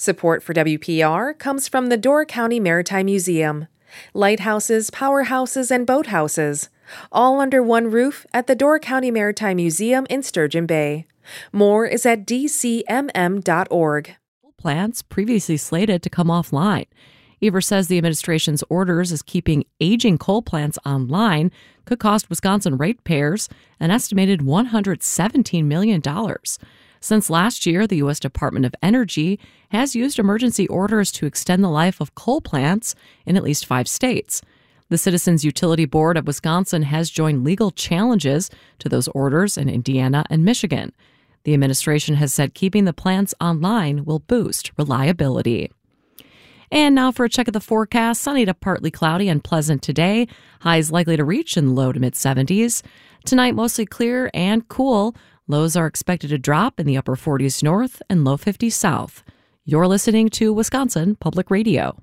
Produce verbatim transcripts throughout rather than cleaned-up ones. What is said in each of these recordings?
Support for W P R comes from the Door County Maritime Museum. Lighthouses, powerhouses, and boathouses, all under one roof at the Door County Maritime Museum in Sturgeon Bay. More is at d c m m dot org. Plants previously slated to come offline. Evers says the administration's orders is keeping aging coal plants online could cost Wisconsin ratepayers an estimated one hundred seventeen million dollars. Since last year, the U S Department of Energy has used emergency orders to extend the life of coal plants in at least five states. The Citizens Utility Board of Wisconsin has joined legal challenges to those orders in Indiana and Michigan. The administration has said keeping the plants online will boost reliability. And now for a check of the forecast. Sunny to partly cloudy and pleasant today. Highs likely to reach in the low to mid seventies. Tonight, mostly clear and cool. Lows are expected to drop in the upper forties north and low fifties south. You're listening to Wisconsin Public Radio.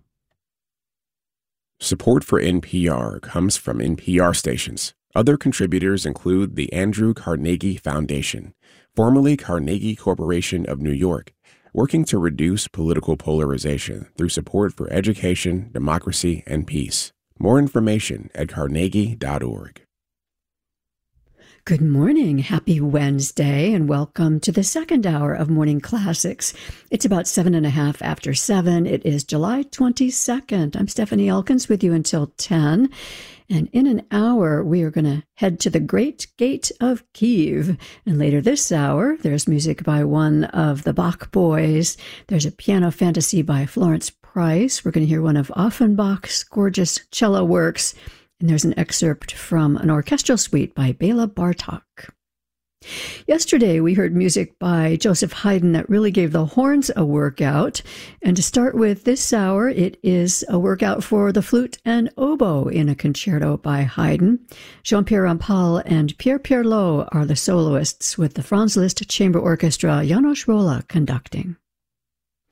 Support for N P R comes from N P R stations. Other contributors include the Andrew Carnegie Foundation, formerly Carnegie Corporation of New York, working to reduce political polarization through support for education, democracy, and peace. More information at carnegie dot org. Good morning. Happy Wednesday, and welcome to the second hour of Morning Classics. It's about seven and a half after seven. It is July twenty-second. I'm Stephanie Elkins with you until ten. And in an hour, we are going to head to the Great Gate of Kiev. And later this hour, there's music by one of the Bach boys. There's a piano fantasy by Florence Price. We're going to hear one of Offenbach's gorgeous cello works. And there's an excerpt from an orchestral suite by Bela Bartok. Yesterday, we heard music by Joseph Haydn that really gave the horns a workout. And to start with this hour, it is a workout for the flute and oboe in a concerto by Haydn. Jean-Pierre Rampal and Pierre Pierlot are the soloists, with the Franz Liszt Chamber Orchestra, Janos Rolla conducting.